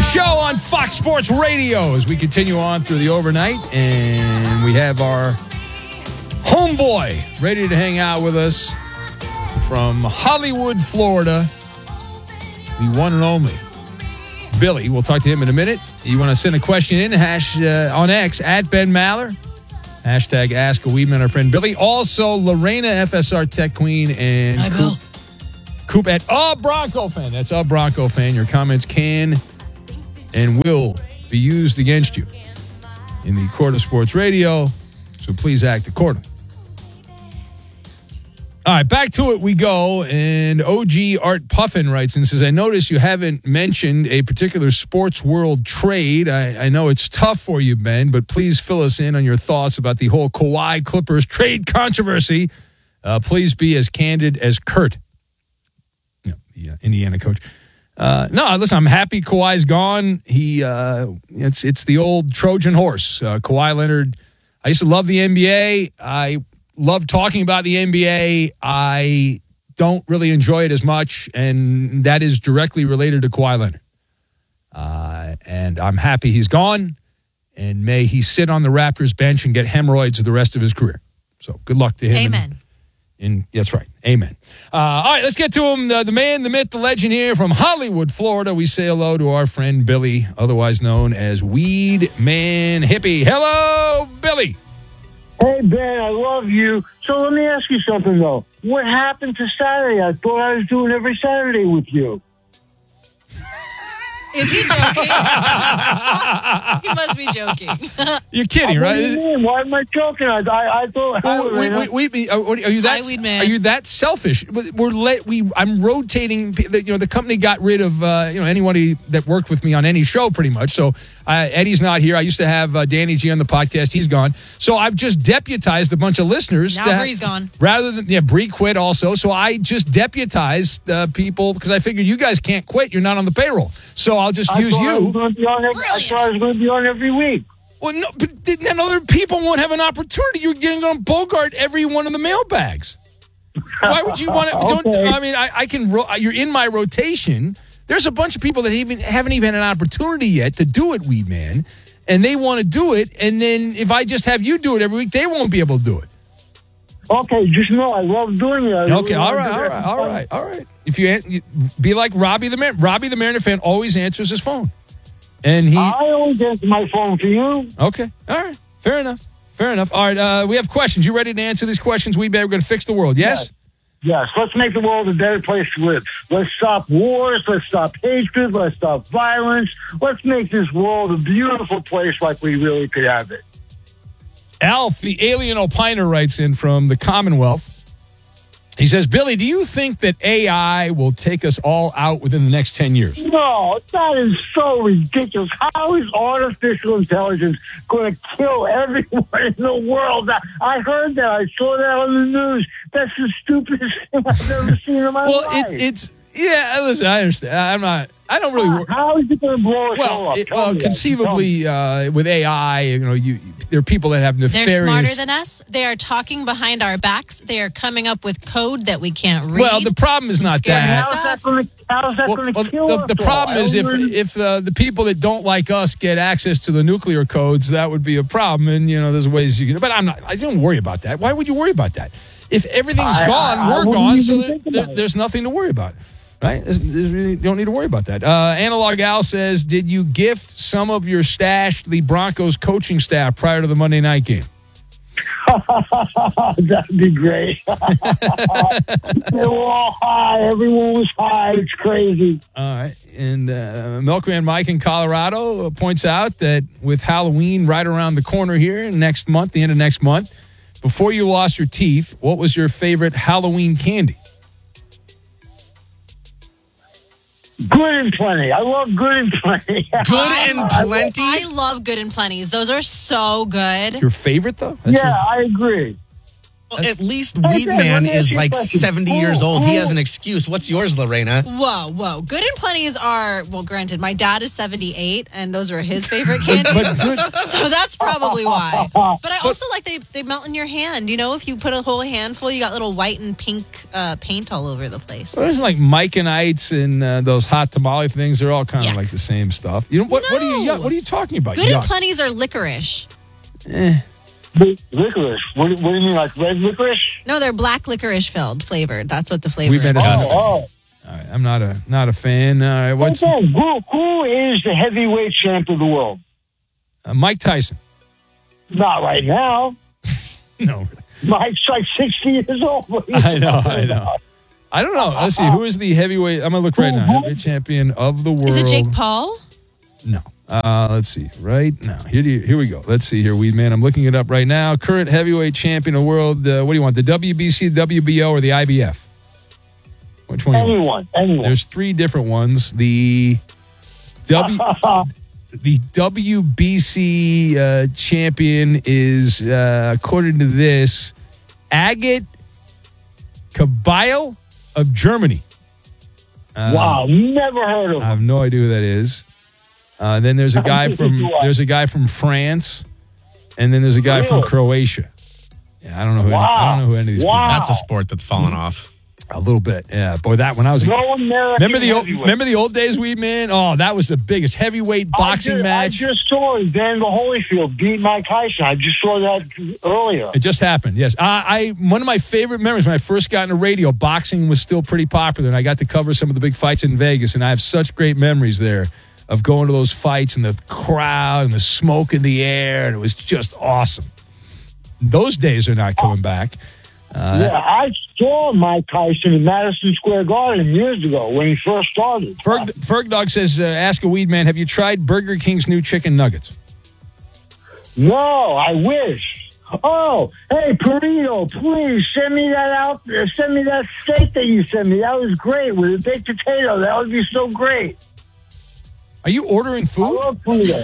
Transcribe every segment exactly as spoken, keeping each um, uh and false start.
Show on Fox Sports Radio as we continue on through the overnight, and we have our homeboy ready to hang out with us from Hollywood, Florida, the one and only Billy. We'll talk to him in a minute. You want to send a question in, hash uh, on X, at Ben Maller, hashtag Ask a Weedman, our friend Billy. Also, Lorena, F S R Tech Queen, and Hi, Bill. Coop at A Bronco Fan. That's A Bronco Fan. Your comments can and will be used against you in the court of sports radio, so please act accordingly. All right, back to it we go, and O G Art Puffin writes and says, I notice you haven't mentioned a particular sports world trade. I, I know it's tough for you, Ben, but please fill us in on your thoughts about the whole Kawhi Clippers trade controversy. Uh, please be as candid as Kurt, you know, the uh, Indiana coach. Uh, no, listen, I'm happy Kawhi's gone. He, uh, it's it's the old Trojan horse. Uh, Kawhi Leonard, I used to love the N B A. I love talking about the N B A. I don't really enjoy it as much, and that is directly related to Kawhi Leonard. Uh, and I'm happy he's gone, and may he sit on the Raptors bench and get hemorrhoids the rest of his career. So good luck to him. Amen. And, that's right. Amen. Uh, all right, let's get to him. The, the man, the myth, the legend here from Hollywood, Florida. We say hello to our friend Billy, otherwise known as Weed Man Hippie. Hello, Billy. Hey, Ben, I love you. So let me ask you something, though. What happened to Saturday? I thought I was doing every Saturday with you. Is he joking? He must be joking. You're kidding, right? What do you mean? Why am I joking? I, I, I thought. Well, wait, wait, wait, wait, are you that? Hi, Weed Man. Are you that selfish? We're let we. I'm rotating. You know, the company got rid of uh, you know anybody that worked with me on any show, pretty much. So uh, Eddie's not here. I used to have uh, Danny G on the podcast. He's gone. So I've just deputized a bunch of listeners. Now Bree's gone. Rather than yeah, Bree quit also. So I just deputized uh, people because I figured you guys can't quit. You're not on the payroll. So I'll just I use thought I was you. going to be on every, I thought I was going to be on every week. Well, no, but then other people won't have an opportunity. You're getting on Bogart every one of the mailbags. Why would you want to? Don't Okay. I mean, I, I can. Ro- you're in my rotation. There's a bunch of people that even haven't even had an opportunity yet to do it, Weed Man, and they want to do it. And then if I just have you do it every week, they won't be able to do it. Okay, just know I love doing it. I Okay, really all love right, it. all right, all right, all right. If you, you be like Robbie the Mar- Robbie the Mariner fan, always answers his phone, and he. I always answer my phone for you. Okay, all right, fair enough, fair enough. All right, uh, we have questions. You ready to answer these questions? We better we're going to fix the world. Yes. Yes. Yes, let's make the world a better place to live. Let's stop wars. Let's stop hatred. Let's stop violence. Let's make this world a beautiful place like we really could have it. Alf, the alien opiner, writes in from the Commonwealth. He says, Billy, do you think that A I will take us all out within the next ten years? No, that is so ridiculous. How is artificial intelligence going to kill everyone in the world? I, I heard that. I saw that on the news. That's the stupidest thing I've ever seen in my Well, life. it, it's, yeah, listen, I understand. I'm not, I don't really. How, how is it going to blow us all Well, up? it, Tell well, me that. conceivably, uh, with A I, you know, you there are people that have nefarious. They're smarter than us. They are talking behind our backs. They are coming up with code that we can't read. Well, the problem is not Scary that. stuff. How's that going to How's that Well, going to well, kill the, us the all? problem I is if don't really- if uh, the people that don't like us get access to the nuclear codes, that would be a problem. And you know, there's ways you can. But I'm not. I don't worry about that. Why would you worry about that? If everything's I- gone, I- I we're wouldn't gone. even So there, think about there, it. there's nothing to worry about, right? There's, there's really, you don't need to worry about that. Uh, Analog Al says, did you gift some of your stash to the Broncos coaching staff prior to the Monday night game? That'd be great. They were all high. Everyone was high. It's crazy. All right. And uh, Milkman Mike in Colorado uh, points out that with Halloween right around the corner here next month, the end of next month, before you lost your teeth, what was your favorite Halloween candy? Good and plenty. I love good and plenty. Good and plenty? I love Good and Plenties. Those are so good. Your favorite, though? That's Yeah, your- I agree. Well, at least Hey, Weed Ben, Man let me ask is you a like question. seventy Who- years old. He who- has an excuse. What's yours, Lorena? Whoa, whoa. Good and Plenty's are, well, granted, my dad is seventy-eight, and those are his favorite candies. But good. So that's probably why. But I also like they, they melt in your hand. You know, if you put a whole handful, you got little white and pink uh, paint all over the place. Well, there's like Mike and Ites and uh, those hot tamale things. They're all kind of Yuck. like the same stuff. You know what? What are you? No. What are you talking about? Good and Yuck. Plenty's are licorice. Licorice. What, what do you mean, like red licorice? No, they're black licorice filled, flavored. That's what the flavor We've is. been Oh, discussing. oh. All right, I'm not a not a fan. All right, what's Okay, who, who is the heavyweight champ of the world? uh, Mike Tyson? Not right now. No, Mike's like sixty years old. What are you I know, talking I know. about? I don't know. Let's see. Who is the heavyweight? I'm gonna look right now. Heavyweight champion of the world. Is it Jake Paul? No. Uh, let's see. Right now, here do you, here we go. Let's see here, Weed Man. I'm looking it up right now. Current heavyweight champion of the world. Uh, what do you want? The W B C, the W B O, or the I B F? Which one? do you want? Anyone, anyone. There's three different ones. The W the W B C uh, champion is, uh, according to this, Agate Kabayel of Germany. Uh, Wow, never heard of I him. have no idea who that is. Uh, then there's a guy from there's a guy from France, and then there's a guy from Really? Croatia. Yeah, I don't know who. Any, I Wow. don't know who any of these Wow. That's a sport that's fallen off. people. A little bit, yeah. Boy, that when I was a No American remember the old, heavyweight. remember the old days, Weed Man? Oh, that was the biggest heavyweight boxing I just, match. I just saw it. Daniel Holyfield beat Mike Tyson. I just saw that earlier. It just happened. Yes, I, I one of my favorite memories when I first got into radio. Boxing was still pretty popular, and I got to cover some of the big fights in Vegas. And I have such great memories there of going to those fights and the crowd and the smoke in the air, and it was just awesome. Those days are not coming back. yeah, I saw Mike Tyson in Madison Square Garden years ago when he first started. Ferg, Ferg Dog says, uh, "Ask a Weed Man, have you tried Burger King's new chicken nuggets?" No, I wish. Oh, hey, Perito, please send me that out. uh, Send me that steak that you sent me. That was great with a baked potato. That would be so great. Are you ordering I food? love Perito.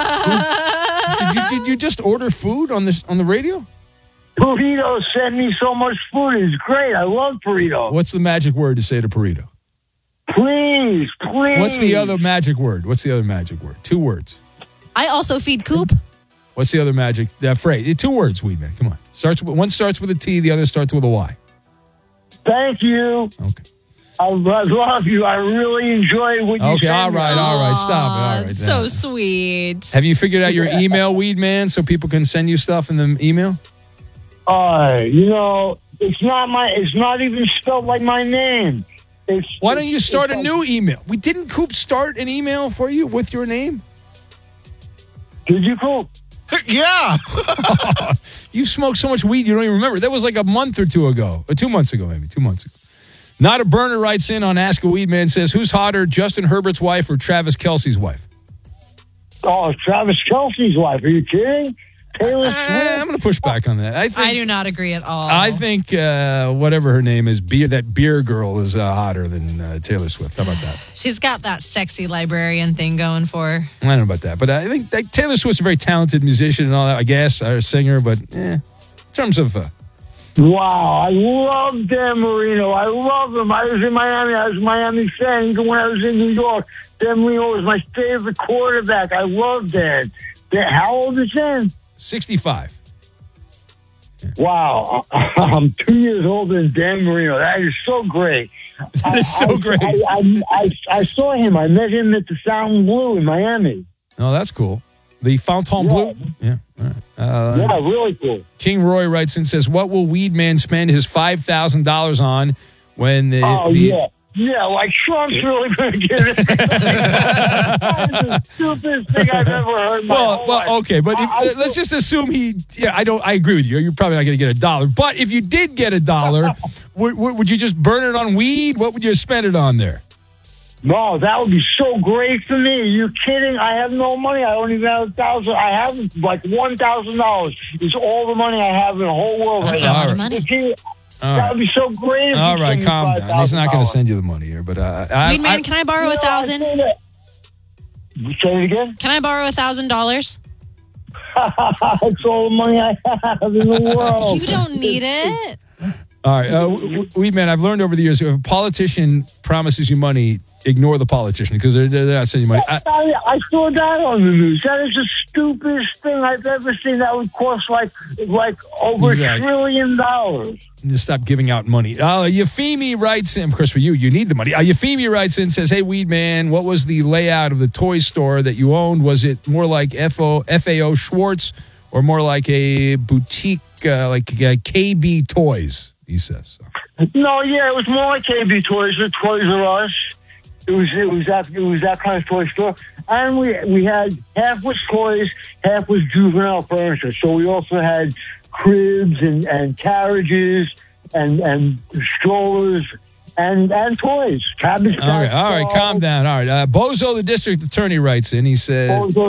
Did you, did you just order food on this on the radio? Burrito sent me so much food. It's great. I love burrito. What's the magic word to say to burrito? Please, please. What's the other magic word? What's the other magic word? Two words. I also feed Coop. What's the other magic uh, phrase? Two words, Weed Man. Come on. Starts with, one starts with a T, the other starts with a Y. Thank you. Okay. I, I love you. I really enjoy what you Okay, sent all me. right, all right. Stop it. All right. So now. sweet. Have you figured out your email, Weed Man, so people can send you stuff in the email? Uh, you know, it's not my. It's not even spelled like my name. It's. Why don't you it's- start a it's new email? We didn't Coop start an email for you with your name? Did you, Coop? Yeah. You smoked so much weed you don't even remember. That was like a month or two ago. Or two months ago, maybe. Two months ago. Not a Burner writes in on Ask a Weed Man, says, who's hotter, Justin Herbert's wife or Travis Kelce's wife? Oh, Travis Kelce's wife. Are you kidding? Taylor Uh, Swift. I'm going to push back on that. I think, I do not agree at all. I think uh, whatever her name is, beer, that beer girl is uh, hotter than uh, Taylor Swift. How about that? She's got that sexy librarian thing going for her. I don't know about that. But I think like, Taylor Swift's a very talented musician and all that, I guess, or a singer. But eh, in terms of... Uh, Wow, I love Dan Marino. I love him. I was in Miami. I was a Miami fan. Even when I was in New York, Dan Marino was my favorite quarterback. I love Dan. Dan how old is Dan? sixty-five. Wow, I'm two years older than Dan Marino. That is so great. That is so I, great. I, I, I, I saw him. I met him at the Fountain Blue in Miami. Oh, that's cool. The Fontainebleau? Yeah. All right. Uh, Yeah, really cool. King Roy writes and says, what will Weed Man spend his five thousand dollars on when the... Oh, the yeah. Yeah, like Trump's really going to get it. That is the stupidest thing I've ever heard in my Well, whole well, life. okay, but if, I- I uh, let's just assume he... Yeah, I don't. I agree with you. You're probably not going to get a dollar. But if you did get a dollar, would, would, would you just burn it on weed? What would you spend it on there? No, that would be so great for me. Are you kidding? I have no money. I don't even have a thousand. I have like one thousand dollars. It's all the money I have in the whole world That's right a now. lot of money. If he- All that right. would be so great. If All he right, sent me calm down. He's not going to five thousand dollars. send you the money here, but uh, I, Weed Man, I, can I borrow a No, I thousand? say that. Say it again. Can I borrow a thousand dollars? It's all the money I have in the world. You don't need it. All right, uh, Weed Man, I've learned over the years, if a politician promises you money, ignore the politician because they're, they're not sending you money. I, I, I saw that on the news. That is the stupidest thing I've ever seen. That would cost like like over Exactly. a trillion dollars. Just stop giving out money. Uh, Yafimi writes in, of course, for you, you need the money. Uh, Yafimi writes in, says, hey, Weed Man, what was the layout of the toy store that you owned? Was it more like F O, F A O Schwartz or more like a boutique, uh, like uh, K B Toys, he says. No, yeah, it was more like K B Toys or Toys R Us. It was it was that it was that kind of toy store, and we we had half was toys, half was juvenile furniture. So we also had cribs and, and carriages and and strollers and and toys. Cabbage All right, all right, Patch calm down. All right, uh, Bozo, the district attorney, writes in. He said. Dolls,